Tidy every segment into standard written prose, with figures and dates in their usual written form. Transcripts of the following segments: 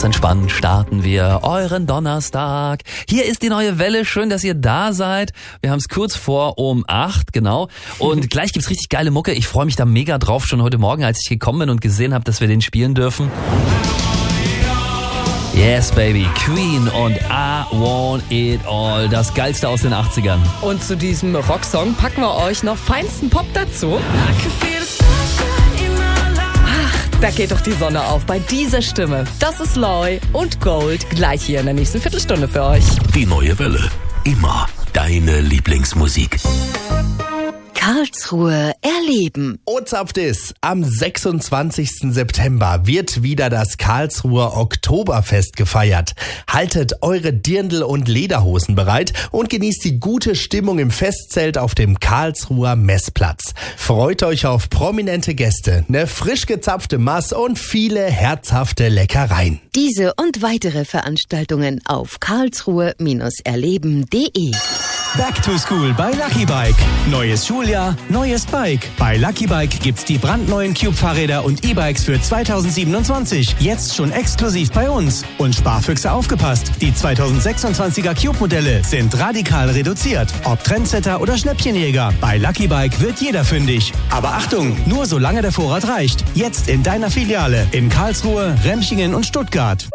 entspannt starten wir euren Donnerstag. Hier ist die neue Welle. Schön, dass ihr da seid. Wir haben es kurz vor um 8, genau. Und gleich gibt's richtig geile Mucke. Ich freue mich da mega drauf, schon heute Morgen, als ich gekommen bin und gesehen habe, dass wir den spielen dürfen. Yes, baby. Queen und I Want It All. Das Geilste aus den 80ern. Und zu diesem Rocksong packen wir euch noch feinsten Pop dazu. Da geht doch die Sonne auf bei dieser Stimme. Das ist Loy und Gold gleich hier in der nächsten Viertelstunde für euch. Die neue Welle. Immer deine Lieblingsmusik. Karlsruhe erleben. Ozapft ist, am 26. September wird wieder das Karlsruher Oktoberfest gefeiert. Haltet eure Dirndl- und Lederhosen bereit und genießt die gute Stimmung im Festzelt auf dem Karlsruher Messplatz. Freut euch auf prominente Gäste, eine frisch gezapfte Maß und viele herzhafte Leckereien. Diese und weitere Veranstaltungen auf karlsruhe-erleben.de. Back to School bei Lucky Bike. Neues Schuljahr, neues Bike. Bei Lucky Bike gibt's die brandneuen Cube-Fahrräder und E-Bikes für 2027. Jetzt schon exklusiv bei uns. Und Sparfüchse aufgepasst. Die 2026er Cube-Modelle sind radikal reduziert. Ob Trendsetter oder Schnäppchenjäger. Bei Lucky Bike wird jeder fündig. Aber Achtung, nur solange der Vorrat reicht. Jetzt in deiner Filiale in Karlsruhe, Remchingen und Stuttgart.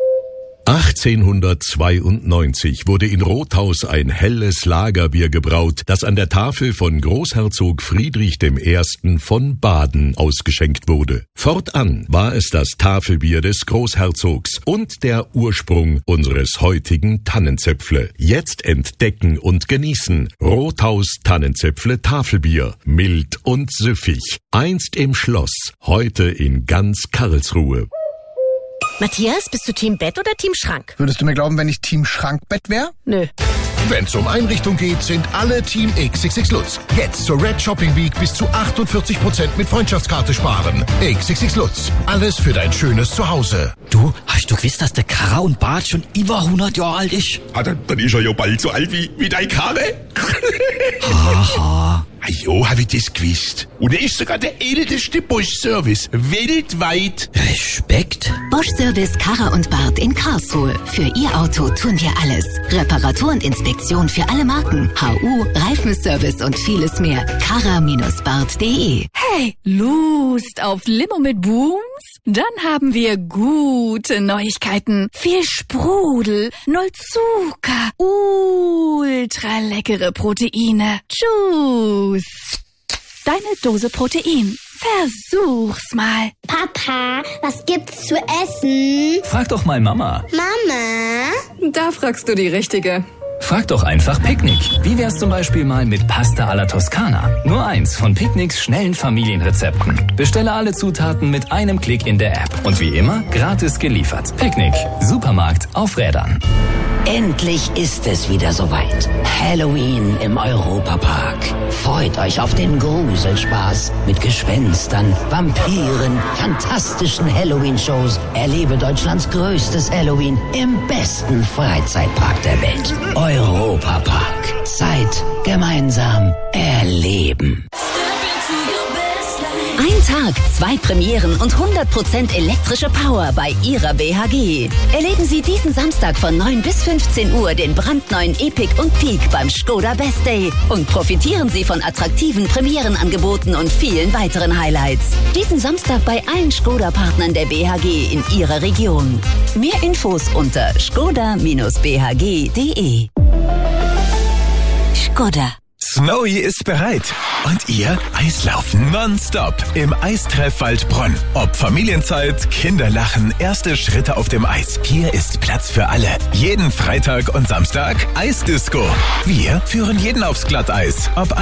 1892 wurde in Rothaus ein helles Lagerbier gebraut, das an der Tafel von Großherzog Friedrich I. von Baden ausgeschenkt wurde. Fortan war es das Tafelbier des Großherzogs und der Ursprung unseres heutigen Tannenzäpfle. Jetzt entdecken und genießen Rothaus Tannenzäpfle Tafelbier. Mild und süffig. Einst im Schloss, heute in ganz Karlsruhe. Matthias, bist du Team Bett oder Team Schrank? Würdest du mir glauben, wenn ich Team Schrankbett wäre? Nö. Wenn's um Einrichtung geht, sind alle Team XXX Lutz. Jetzt zur Red Shopping Week bis zu 48% mit Freundschaftskarte sparen. XXX Lutz. Alles für dein schönes Zuhause. Du, hast du gewusst, dass der Karre und Bart schon über 100 Jahre alt ist? Dann ist er ja bald so alt wie dein Karre. Haha. Jo, hab ich das gewusst. Und er ist sogar der älteste Bosch-Service weltweit. Respekt. Bosch-Service Karre und Bart in Karlsruhe. Für Ihr Auto tun wir alles. Reparatur und Inspektion für alle Marken. HU, Reifenservice und vieles mehr. Karre-bart.de. Hey, Lust auf Limo mit Booms? Dann haben wir gute Neuigkeiten. Viel Sprudel, 0 Zucker, ultra leckere Proteine. Tschüss. Deine Dose Protein. Versuch's mal. Papa, was gibt's zu essen? Frag doch mal Mama. Mama? Da fragst du die Richtige. Frag doch einfach Picknick. Wie wär's zum Beispiel mal mit Pasta alla Toskana? Nur eins von Picknicks schnellen Familienrezepten. Bestelle alle Zutaten mit einem Klick in der App. Und wie immer, gratis geliefert. Picknick. Supermarkt auf Rädern. Endlich ist es wieder soweit. Halloween im Europapark. Freut euch auf den Gruselspaß mit Gespenstern, Vampiren, fantastischen Halloween-Shows. Erlebe Deutschlands größtes Halloween im besten Freizeitpark der Welt. Europapark. Zeit gemeinsam erleben. Ein Tag, 2 Premieren und 100% elektrische Power bei Ihrer BHG. Erleben Sie diesen Samstag von 9 bis 15 Uhr den brandneuen Epic und Peak beim Skoda Best Day und profitieren Sie von attraktiven Premierenangeboten und vielen weiteren Highlights. Diesen Samstag bei allen Skoda-Partnern der BHG in Ihrer Region. Mehr Infos unter skoda-bhg.de. Skoda. Snowy ist bereit. Und ihr Eislaufen nonstop im Eistreff Waldbronn. Ob Familienzeit, Kinderlachen, erste Schritte auf dem Eis. Hier ist Platz für alle. Jeden Freitag und Samstag Eisdisco. Wir führen jeden aufs Glatteis. Ob